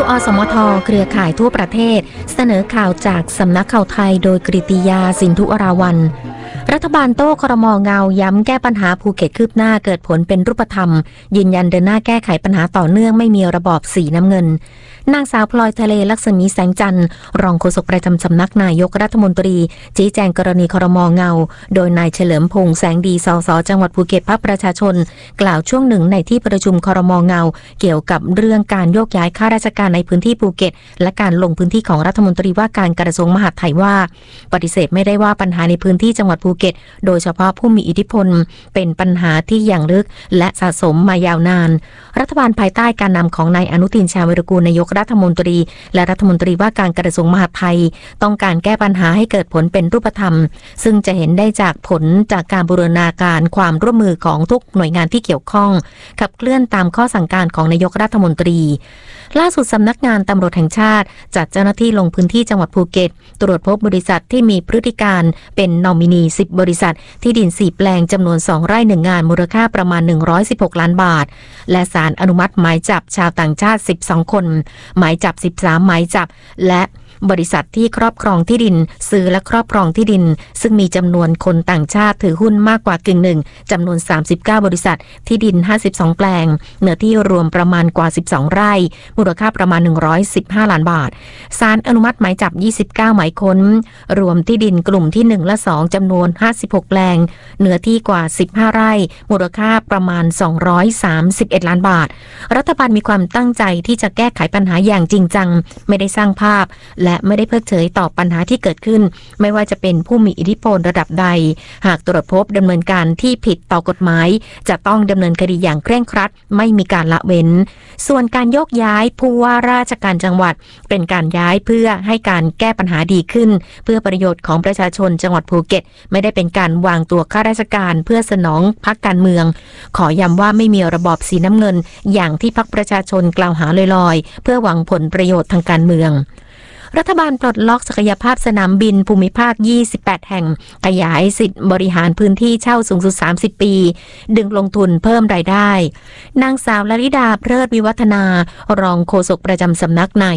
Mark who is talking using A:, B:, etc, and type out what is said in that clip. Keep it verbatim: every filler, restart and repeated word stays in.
A: อสมทเครือข่ายทั่วประเทศเสนอข่าวจากสำนักข่าวไทยโดยกฤติยาสินธุอราวัลย์รัฐบาลโต้ครม.เงาย้ำแก้ปัญหาภูเก็ตคืบหน้าเกิดผลเป็นรูปธรรมยืนยันเดินหน้าแก้ไขปัญหาต่อเนื่องไม่มีระบอบสีน้ำเงินนางสาวพลอยทะเลลักษมีแสงจันทร์รองโฆษกประจำสำนักนายกรัฐมนตรีชี้แจงกรณีครม.เงาโดยนายเฉลิมพงษ์แสงดีสสจังหวัดภูเก็ตพรรคประชาชนกล่าวช่วงหนึ่งในที่ประชุมครม.เงาเกี่ยวกับเรื่องการโยกย้ายข้าราชการในพื้นที่ภูเก็ตและการลงพื้นที่ของรัฐมนตรีว่าการกระทรวงมหาดไทยว่าปฏิเสธไม่ได้ว่าปัญหาในพื้นที่จังหวัดภูเก็ตโดยเฉพาะผู้มีอิทธิพลเป็นปัญหาที่อย่างลึกและสะสมมายาวนานรัฐบาลภายใต้การนำของนายอนุทินชาญวิรากูลนายกรัฐมนตรีและรัฐมนตรีว่าการกระทรวงมหาดไทยต้องการแก้ปัญหาให้เกิดผลเป็นรูปธรรมซึ่งจะเห็นได้จากผลจากการบูรณาการความร่วมมือของทุกหน่วยงานที่เกี่ยวข้องขับเคลื่อนตามข้อสั่งการของนายกรัฐมนตรีล่าสุดสำนักงานตำรวจแห่งชาติจัดเจ้าหน้าที่ลงพื้นที่จังหวัดภูเก็ตตรวจพบบริษัทที่มีพฤติการเป็นนอมินีสิบบริษัทที่ดินสี่แปลงจำนวนสองไร่หนึ่งงานมูลค่าประมาณหนึ่งร้อยสิบหกล้านบาทและศาลอนุมัติหมายจับชาวต่างชาติสิบสองคนหมายจับสิบสามหมายจับและบริษัทที่ครอบครองที่ดินซื้อและครอบครองที่ดินซึ่งมีจำนวนคนต่างชาติถือหุ้นมากกว่ากึ่งหนึ่งจำนวนสามสิบเก้าบริษัทที่ดินห้าสิบสองแปลงเนื้อที่รวมประมาณกว่าสิบสองไร่มูลค่าประมาณหนึ่งร้อยสิบห้าล้านบาทศาลอนุมัติหมายจับยี่สิบเก้าหมายค้นรวมที่ดินกลุ่มที่หนึ่งและสองจำนวนห้าสิบหกแปลงเนื้อที่กว่าสิบห้าไร่มูลค่าประมาณสองร้อยสามสิบเอ็ดล้านบาทรัฐบาลมีความตั้งใจที่จะแก้ไขปัญหาอย่างจริงจังไม่ได้สร้างภาพและไม่ได้เพิกเฉยต่อปัญหาที่เกิดขึ้นไม่ว่าจะเป็นผู้มีอิทธิพลระดับใดหากตรวจพบดำเนินการที่ผิดต่อกฎหมายจะต้องดำเนินคดีอย่างเคร่งครัดไม่มีการละเว้นส่วนการโยกย้ายผู้ว่าราชการจังหวัดเป็นการย้ายเพื่อให้การแก้ปัญหาดีขึ้นเพื่อประโยชน์ของประชาชนจังหวัดภูเก็ตไม่ได้เป็นการวางตัวข้าราชการเพื่อสนองพรรคการเมืองขอย้ำว่าไม่มีระบอบสีน้ำเงินอย่างที่พรรคประชาชนกล่าวหาลอยๆเพื่อหวังผลประโยชน์ทางการเมืองรัฐบาลปลดล็อกศักยภาพสนามบินภูมิภาคยี่สิบแปดแห่งขยายสิทธิบริหารพื้นที่เช่าสูงสุดสามสิบปีดึงลงทุนเพิ่มรายได้นางสาวลลิดาเพลิดวิวัฒนารองโฆษกประจำสำนักนาย